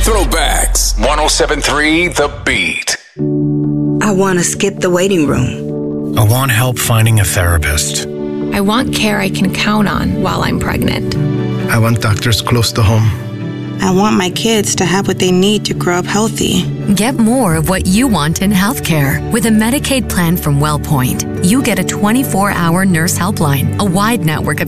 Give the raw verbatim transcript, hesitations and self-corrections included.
Throwbacks. ten seventy-three The Beat. I want to skip the waiting room. I want help finding a therapist. I want care I can count on while I'm pregnant. I want doctors close to home. I want my kids to have what they need to grow up healthy. Get more of what you want in healthcare. With a Medicaid plan from WellPoint, you get a twenty-four hour nurse helpline, a wide network of